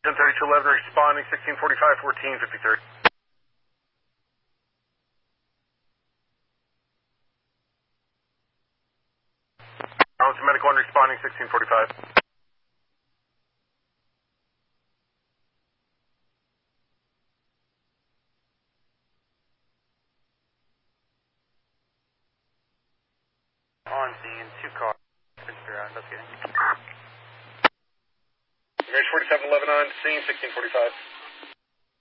103211 responding, 1645, 1453. Arlington Medical 1 responding, 1645. On scene, 2 cars. Investigating. Marriage 4711 on scene, 1645.